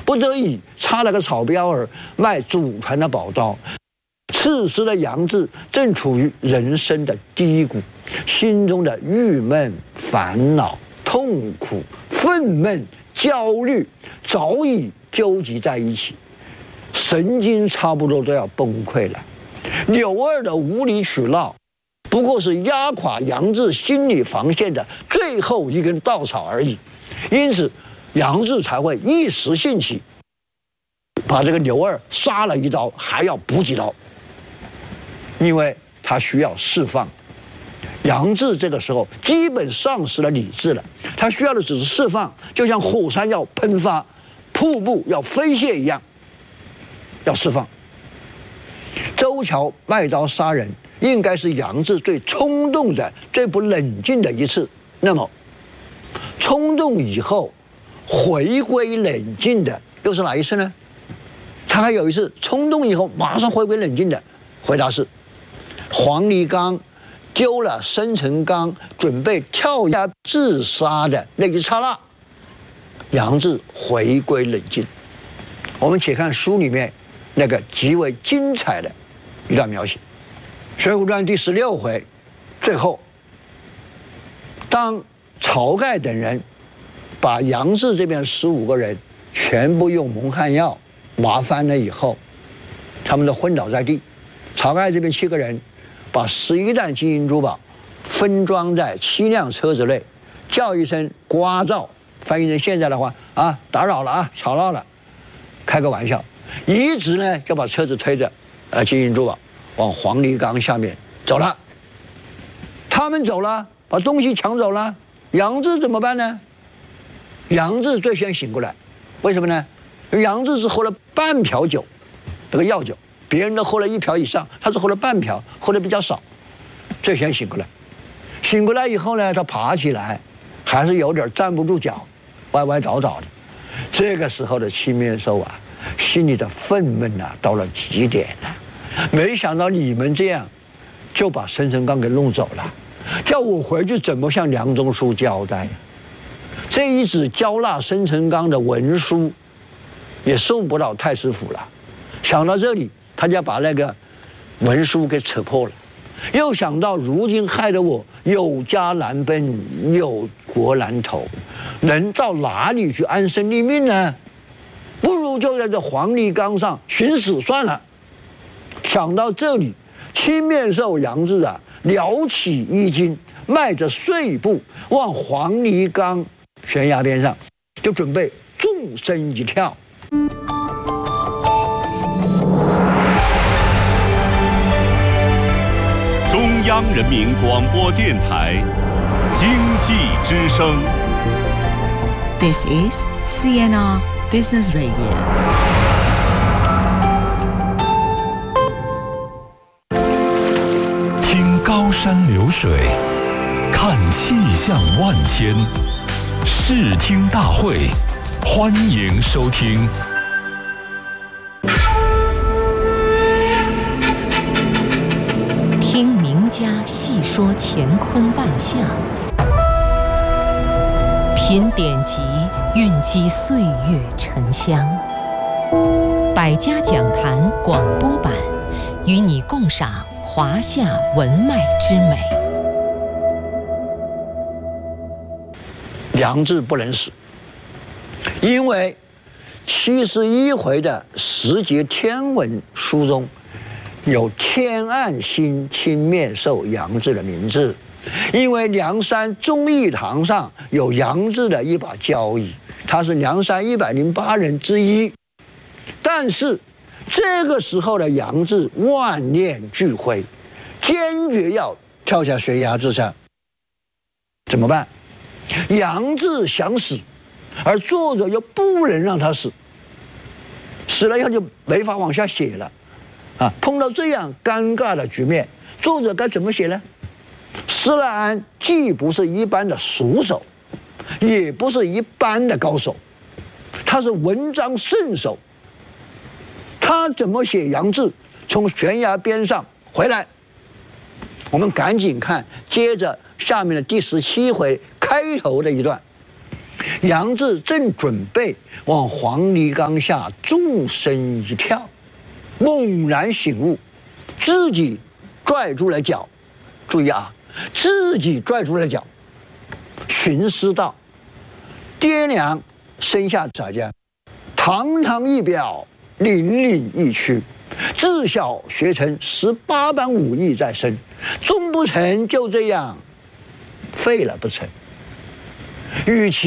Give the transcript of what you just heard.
不得已插了个草标儿卖祖传的宝刀。此时的杨志正处于人生的低谷，心中的郁闷、烦恼、痛苦、愤懑、焦虑早已纠集在一起，神经差不多都要崩溃了。柳二的无理取闹，不过是压垮杨志心理防线的最后一根稻草而已。因此，杨志才会一时兴起，把这个柳二杀了一刀，还要补几刀，因为他需要释放。杨志这个时候基本丧失了理智了，他需要的只是释放，就像火山要喷发、瀑布要飞泻一样，要释放。周桥卖刀杀人，应该是杨志最冲动的、最不冷静的一次。那么，冲动以后回归冷静的又是哪一次呢？他还有一次冲动以后马上回归冷静的，回答是黄泥冈丢了申成刚，准备跳崖自杀的那一刹那，杨志回归冷静。我们且看书里面那个极为精彩的一段描写，《水浒传》第16回，最后，当晁盖等人把杨志这边15个人全部用蒙汗药麻翻了以后，他们都昏倒在地。晁盖这边7个人把11担金银珠宝分装在7辆车子内，叫一声“呱噪”，翻译成现在的话啊，打扰了啊，吵闹了，开个玩笑。一直呢就把车子推着金银珠宝往黄泥冈下面走了。他们走了，把东西抢走了，杨志怎么办呢？杨志最先醒过来，为什么呢？杨志是喝了半瓢酒，这个药酒，别人都喝了1瓢以上，他是喝了半瓢，喝的比较少，最先醒过来。醒过来以后呢，他爬起来，还是有点站不住脚，歪歪倒倒的。这个时候的青面兽啊，心里的愤懑啊，到了极点了。没想到你们这样，就把申成刚给弄走了，叫我回去怎么向梁中书交代呀？这一纸交纳申成刚的文书，也送不到太师府了。想到这里，他就把那个文书给扯破了。又想到如今害得我有家难奔，有国难投，能到哪里去安身立命呢？不如就在这黄泥冈上寻死算了。想到这里，青面兽杨志啊，撩起衣襟，迈着碎步往黄泥冈悬崖边上，就准备纵身一跳。 中央人民广播电台经济之声。 This is CNR Business Radio. 听高山流水，看气象万千，视听大会，欢迎收听。 听名家细说乾坤万象，品典籍蕴积岁月沉香。百家讲坛广播版，与你共赏华夏文脉之美。 杨志不能死，因为71回的10节天文书中有天岸星青面兽杨志的名字，因为梁山忠义堂上有杨志的一把交椅，他是梁山108人之一。但是这个时候的杨志万念俱灰，坚决要跳下悬崖自杀，怎么办？杨志想死，而作者又不能让他死，死了以后就没法往下写了。碰到这样尴尬的局面，作者该怎么写呢？施耐庵既不是一般的熟手，也不是一般的高手，他是文章圣手。他怎么写杨志从悬崖边上回来？我们赶紧看接着下面的第17回开头的一段。 杨志正准备往黄泥缸下纵身一跳，猛然醒悟，自己拽住了脚。注意啊，自己拽住了脚，寻思道：“爹娘生下咱家，堂堂一表，凛凛一躯。自小学成18般武艺在身，终不成就这样废了不成？与其